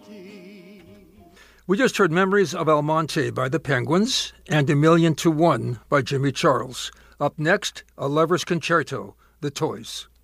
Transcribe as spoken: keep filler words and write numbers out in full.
We just heard Memories of Almonte by the Penguins and A Million to One by Jimmy Charles. Up next, A Lover's Concerto, The Toys.